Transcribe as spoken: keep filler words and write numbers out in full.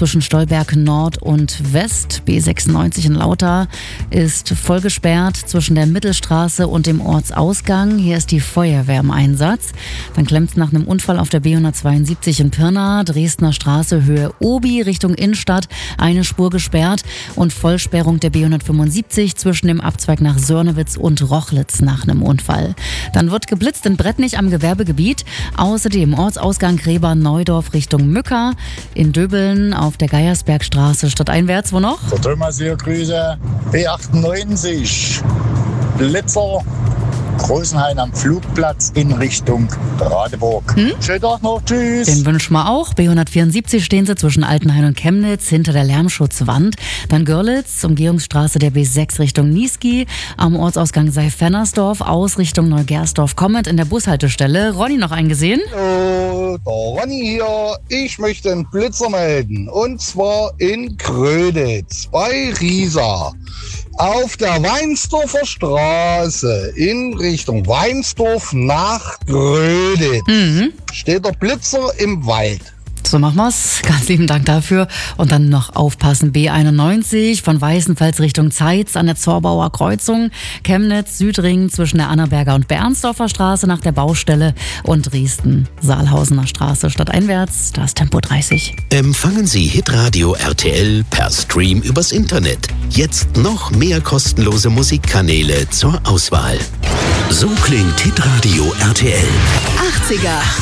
zwischen Stolberg Nord und West. B sechsundneunzig in Lauter ist voll gesperrt zwischen der Mittelstraße und dem Ortsausgang. Hier ist die Feuerwehr im Einsatz. Dann klemmt es nach einem Unfall auf der B hundertzweiundsiebzig in Pirna, Dresdner Straße, Höhe Obi, Richtung Innenstadt, eine Spur gesperrt und Vollsperrung der B hundertfünfundsiebzig zwischen dem Abzweig nach Sörnewitz und Rochlitz nach einem Unfall. Dann wird geblitzt in Brettnich am Gewerbegebiet. Außerdem Ortsausgang Gräber-Neudorf Richtung Mücker, in Döbeln auf der Geiersbergstraße stadteinwärts. Wo noch? Der Thomas hier, Grüße. B achtundneunzig, Blitzer, Großenhain am Flugplatz in Richtung Radeburg. Hm? Schönen Tag noch, tschüss. Den wünschen wir auch. B hundertvierundsiebzig stehen sie zwischen Altenhain und Chemnitz hinter der Lärmschutzwand. Dann Görlitz, Umgehungsstraße der B sechs Richtung Niesky, am Ortsausgang Seif-Fennersdorf, aus Richtung Neugersdorf kommend in der Bushaltestelle. Ronny noch eingesehen? Hallo, der Ronny hier. Ich möchte einen Blitzer melden. Und zwar in Gröditz bei Riesa. Auf der Weinsdorfer Straße in Richtung Weinsdorf nach Gröditz Mhm. steht der Blitzer im Wald. So machen wir's. Ganz lieben Dank dafür. Und dann noch aufpassen. B einundneunzig von Weißenfels Richtung Zeitz an der Zorbauer Kreuzung. Chemnitz, Südring zwischen der Annaberger und Bernsdorfer Straße nach der Baustelle und Dresden, Saalhausener Straße stadteinwärts. Da ist Tempo dreißig. Empfangen Sie Hitradio R T L per Stream übers Internet. Jetzt noch mehr kostenlose Musikkanäle zur Auswahl. So klingt Hitradio R T L. achtziger